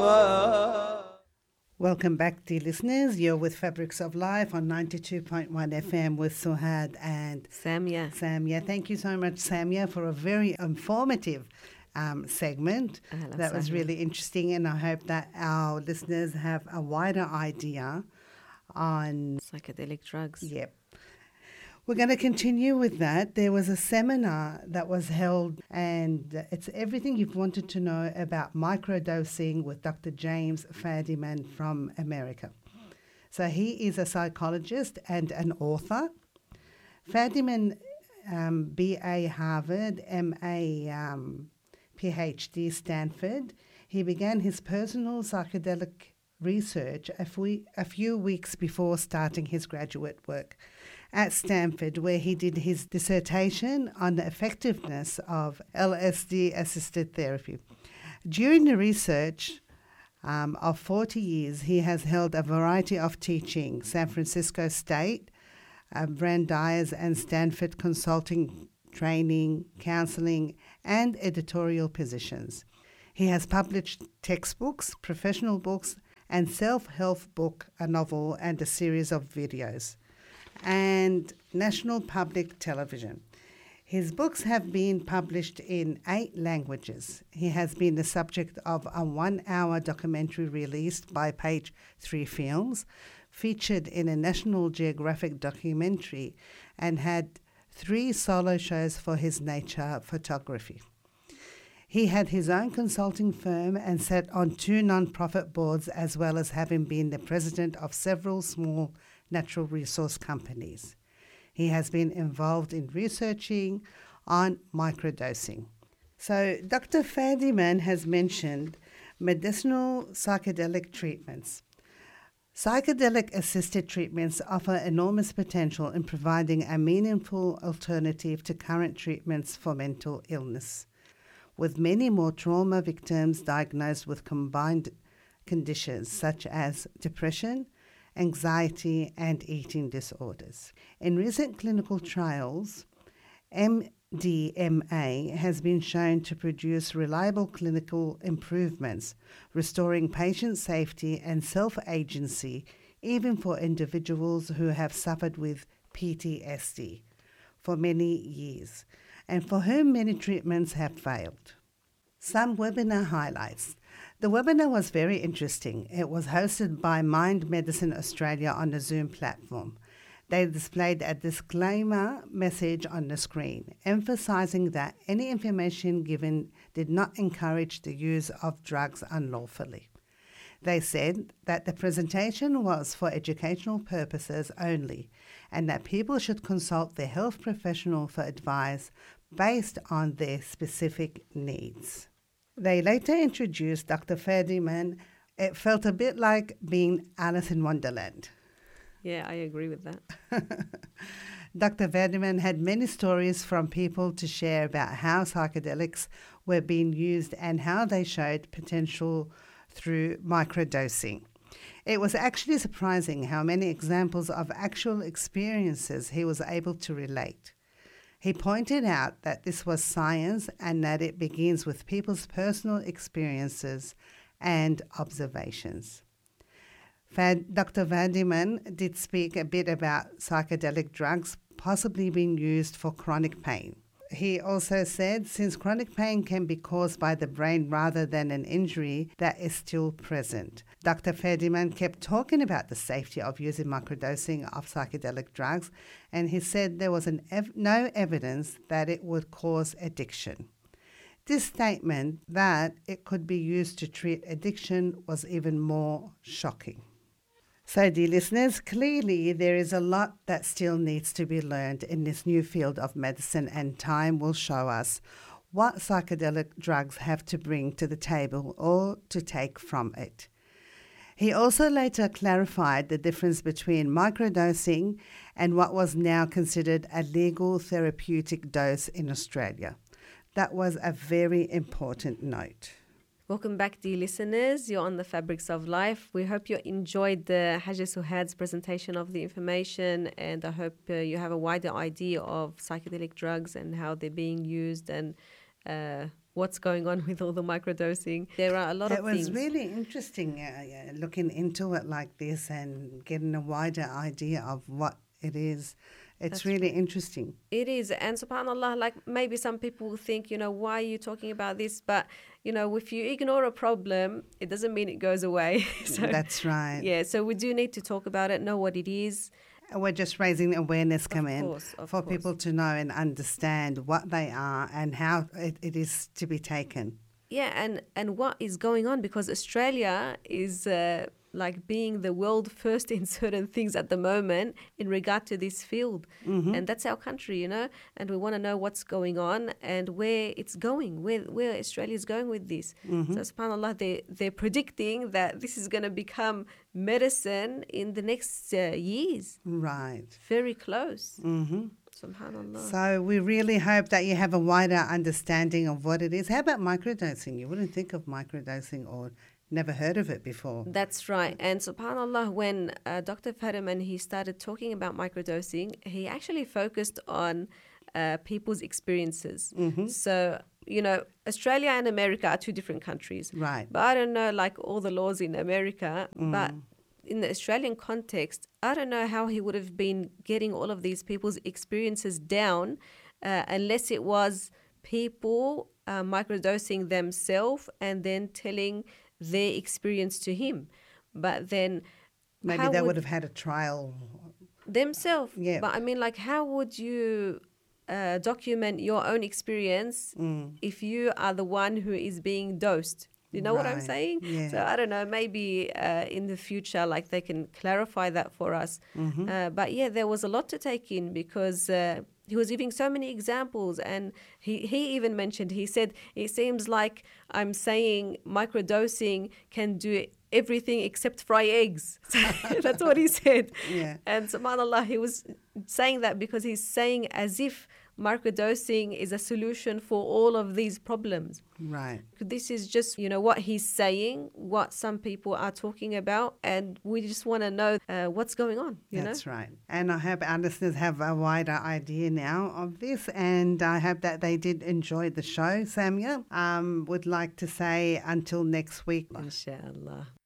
Welcome back, dear listeners. You're with Fabrics of Life on 92.1 FM with Suhad and Samia. Samia. Thank you so much, Samia, for a very informative segment. Ahlan That was sahlan. really interesting, and I hope that our listeners have a wider idea on. Psychedelic drugs. Yep. We're going to continue with that. There was a seminar that was held, and it's everything you've wanted to know about microdosing with Dr. James Fadiman from America. So he is a psychologist and an author. Fadiman, B.A. Harvard, M.A. PhD Stanford. He began his personal psychedelic research a few weeks before starting his graduate work at Stanford, where he did his dissertation on the effectiveness of LSD-assisted therapy. During the research of 40 years, he has held a variety of teaching, San Francisco State, Brandeis and Stanford consulting, training, counseling, and editorial positions. He has published textbooks, professional books, and self-help book, a novel, and a series of videos, and National Public Television. His books have been published in 8 languages. He has been the subject of a 1-hour documentary released by Page 3 Films, featured in a National Geographic documentary, and had 3 solo shows for his nature photography. He had his own consulting firm and sat on 2 non-profit boards, as well as having been the president of several small natural resource companies. He has been involved in researching on microdosing. So Dr. Fadiman has mentioned medicinal psychedelic treatments. Psychedelic-assisted treatments offer enormous potential in providing a meaningful alternative to current treatments for mental illness, with many more trauma victims diagnosed with combined conditions such as depression, anxiety, and eating disorders. In recent clinical trials, MDMA has been shown to produce reliable clinical improvements, restoring patient safety and self-agency even for individuals who have suffered with PTSD for many years, and for whom many treatments have failed. Some webinar highlights. The webinar was very interesting. It was hosted by Mind Medicine Australia on the Zoom platform. They displayed a disclaimer message on the screen, emphasizing that any information given did not encourage the use of drugs unlawfully. They said that the presentation was for educational purposes only, and that people should consult their health professional for advice based on their specific needs. They later introduced Dr. Fadiman. It felt a bit like being Alice in Wonderland. Yeah, I agree with that. Dr. Fadiman had many stories from people to share about how psychedelics were being used and how they showed potential through microdosing. It was actually surprising how many examples of actual experiences he was able to relate. He pointed out that this was science and that it begins with people's personal experiences and observations. Dr. Fadiman did speak a bit about psychedelic drugs possibly being used for chronic pain. He also said, since chronic pain can be caused by the brain rather than an injury that is still present, Dr. Fadiman kept talking about the safety of using microdosing of psychedelic drugs, and he said there was no evidence that it would cause addiction. This statement that it could be used to treat addiction was even more shocking. So, dear listeners, clearly there is a lot that still needs to be learned in this new field of medicine, and time will show us what psychedelic drugs have to bring to the table or to take from it. He also later clarified the difference between microdosing and what was now considered a legal therapeutic dose in Australia. That was a very important note. Welcome back, dear listeners. You're on the Fabrics of Life. We hope you enjoyed the Haja Suhad's presentation of the information, and I hope you have a wider idea of psychedelic drugs and how they're being used and what's going on with all the microdosing. There are a lot of things. It was really interesting looking into it like this and getting a wider idea of what it is. It's really interesting. It is. And subhanAllah, like maybe some people will think, why are you talking about this? But, if you ignore a problem, it doesn't mean it goes away. So, that's right. Yeah, so we do need to talk about it, know what it is. We're just raising awareness, for people to know and understand what they are and how it is to be taken. Yeah, and what is going on, because Australia is like being the world first in certain things at the moment in regard to this field. Mm-hmm. And that's our country, and we want to know what's going on and where it's going, where Australia is going with this. Mm-hmm. So subhanAllah, they're predicting that this is going to become medicine in the next years. Right. Very close. Mm-hmm. SubhanAllah. So we really hope that you have a wider understanding of what it is. How about microdosing? You wouldn't think of microdosing or never heard of it before. That's right. And subhanAllah, when Dr. Fadiman, he started talking about microdosing, he actually focused on people's experiences. Mm-hmm. So, Australia and America are two different countries. Right. But I don't know, like all the laws in America, but in the Australian context, I don't know how he would have been getting all of these people's experiences down unless it was people microdosing themselves and then telling their experience to him. But then maybe they would have had a trial themselves. Yeah. But I mean, like, how would you document your own experience if you are the one who is being dosed? You know what I'm saying? Yeah. So I don't know, maybe in the future, like, they can clarify that for us. Mm-hmm. But yeah, there was a lot to take in because he was giving so many examples, and he even mentioned, he said, it seems like I'm saying microdosing can do everything except fry eggs. That's what he said. Yeah. And subhanAllah, he was saying that because he's saying as if microdosing is a solution for all of these problems. Right. This is just, what he's saying, what some people are talking about, and we just want to know what's going on, That's right. And I hope our listeners have a wider idea now of this, and I hope that they did enjoy the show. Samia, would like to say until next week. Inshallah.